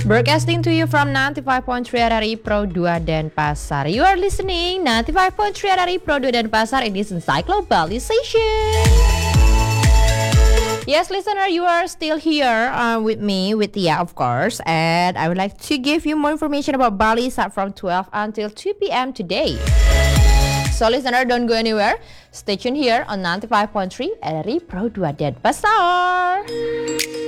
Broadcasting to you from 95.3 RRI Pro 2 Denpasar. You are listening 95.3 RRI Pro 2 Denpasar in this encyclobalization. Yes, listener, you are still here with me, with Tia, of course. And I would like to give you more information about Bali start from 12 until 2 p.m. today. So, listener, don't go anywhere. Stay tuned here on 95.3 RRI Pro 2 Denpasar.